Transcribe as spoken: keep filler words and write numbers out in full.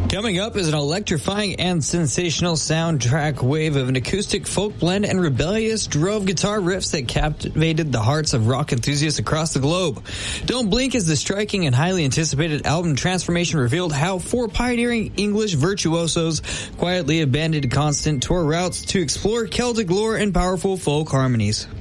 Coming up is an electrifying and sensational soundtrack wave of an acoustic folk blend and rebellious drove guitar riffs that captivated the hearts of rock enthusiasts across the globe. Don't Blink is the striking and highly anticipated album Transformation revealed how four pioneering English virtuosos quietly abandoned constant tour routes to explore Celtic lore and powerful folk harmonies.